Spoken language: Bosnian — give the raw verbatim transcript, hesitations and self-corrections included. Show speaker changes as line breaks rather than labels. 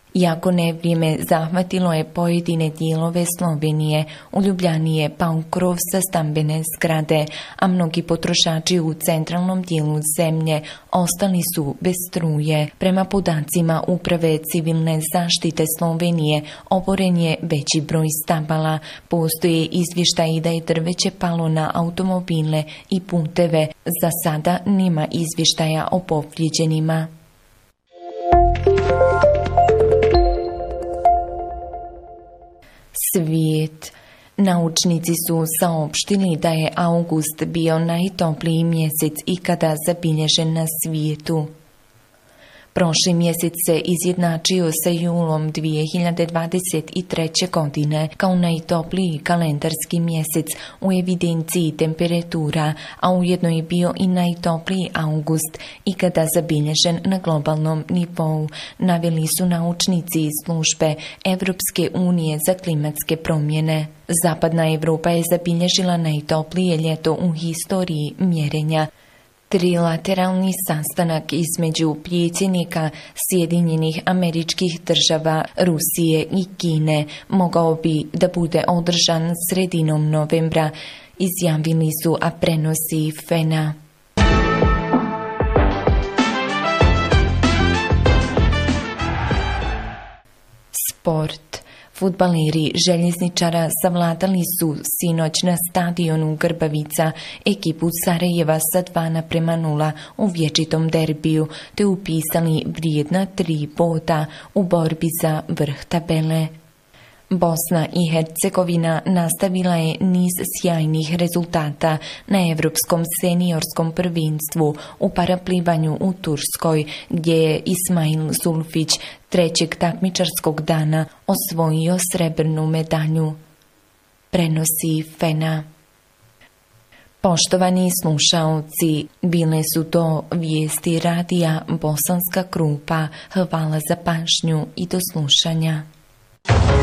Iako nevrijeme zahvatilo je pojedine dijelove Slovenije, u Ljubljani je pao krov sa stambene zgrade, a mnogi potrošači u centralnom dijelu zemlje ostali su bez struje. Prema podacima Uprave civilne zaštite Slovenije, oboren je veći broj stabala. Postoje izvještaji da je drveće palo na automobile i puteve. Za sada nema izvještaja o povrijeđenima. Svijet. Naučnici su saopštili da je august bio najtopliji mjesec ikada zabilježen na svijetu. Prošli mjesec se izjednačio sa julom dvije hiljade dvadeset treće. godine kao najtopliji kalendarski mjesec u evidenciji temperatura, a ujedno je bio i najtopliji august ikada zabilježen na globalnom nivou, naveli su naučnici iz službe Evropske unije za klimatske promjene. Zapadna Europa je zabilježila najtoplije ljeto u historiji mjerenja. Trilateralni sastanak između predsjednika Sjedinjenih Američkih Država, Rusije i Kine mogao bi da bude održan sredinom novembra, izjavili su, a prenosi F E N A. Sport. Fudbaleri željezničara savladali su sinoć na stadionu Grbavica ekipu Sarajeva sa dva naprema nula u vječitom derbiju, te upisali vrijedna tri boda u borbi za vrh tabele. Bosna i Hercegovina nastavila je niz sjajnih rezultata na Europskom seniorskom prvenstvu u paraplivanju u Turskoj, gdje je Ismail Zulfić trećeg takmičarskog dana osvojio srebrnu medalju. Prenosi F E N A. Poštovani slušaoci, bile su to vijesti radija Bosanska Krupa. Hvala za pažnju i do slušanja.